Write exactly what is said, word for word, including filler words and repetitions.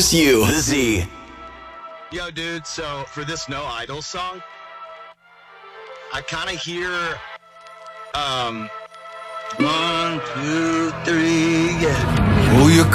introduce you, the Z. Yo, dude, so for this No Idol song, I kind of hear, um, one, two, three, yeah. Oh, you